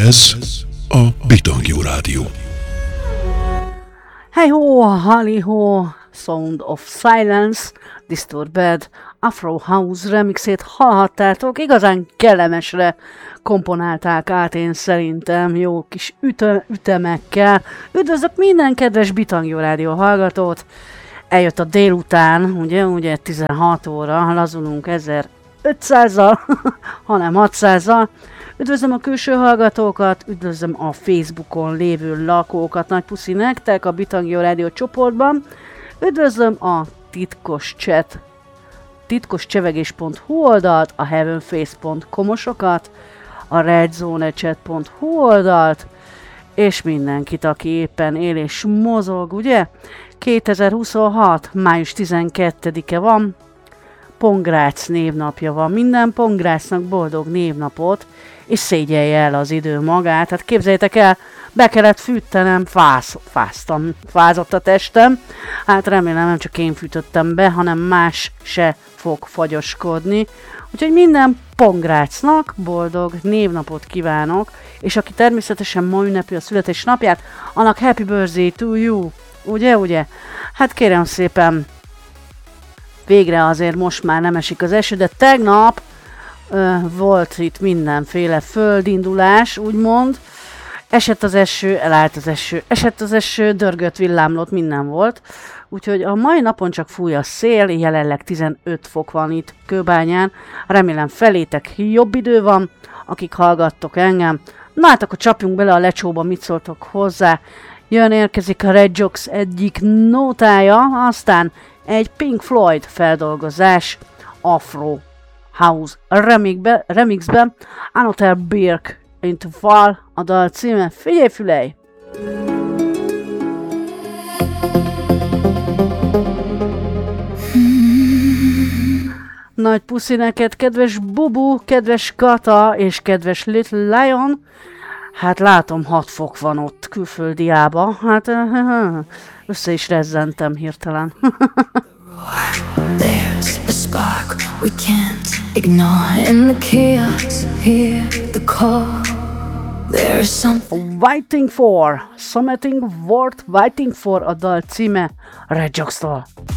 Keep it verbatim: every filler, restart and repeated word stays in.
Ez a Bitangjú Rádió. Hey ho, hali ho, Sound of Silence, Disturbed, Afro House remixét hallhattátok, igazán kellemesre komponálták át, én szerintem jó kis üte- ütemekkel. Üdvözlök minden kedves Bitangjú Rádió hallgatót, eljött a délután, ugye, ugye tizenhat óra, lazulunk ezerötszázzal, hanem hatszázzal. Üdvözlöm a külső hallgatókat, üdvözlöm a Facebookon lévő lakókat, nagy puszi nektek a Bitangjú Rádió csoportban. Üdvözlöm a titkos chat, titkoscsevegés pont hu oldalt, a heavenface pont com-osokat, a redzonechat pont hu oldalt, és mindenkit, aki éppen él és mozog, ugye? kétezer-huszonhat. május tizenkettedike van, Pongrác névnapja van, minden Pongrácnak boldog névnapot, és szégyelje el az idő magát. Hát képzeljétek el, be kellett fűtenem, fáz, fáztam, fázott a testem. Hát remélem nem csak én fűtöttem be, hanem más se fog fagyoskodni. Úgyhogy minden Pongrácnak boldog névnapot kívánok, és aki természetesen ma ünnepi a születésnapját, annak happy birthday to you, ugye, ugye? Hát kérem szépen, végre azért most már nem esik az eső, de tegnap ö, volt itt mindenféle földindulás, úgymond. Esett az eső, elállt az eső, esett az eső, dörgött, villámlott, minden volt. Úgyhogy a mai napon csak fúj a szél, jelenleg tizenöt fok van itt Kőbányán. Remélem felétek jobb idő van, akik hallgattok engem. Na hát akkor csapjunk bele a lecsóba, mit szóltok hozzá. Jön, érkezik a Red Jocks egyik nótája, aztán egy Pink Floyd feldolgozás Afro House remixbe, remixben, Another Birk into Fall a dal címe. Figyelj, fülej! Nagy puszi neked, kedves Bubu, kedves Kata és kedves Little Lion. Hát látom, hat fok van ott külföldiába. Hát össze is rezzentem hirtelen. There's a spark we can't ignore in the chaos. Hear the call. There's something Waiting for, something worth waiting for a dal címe Red Jocks-tól.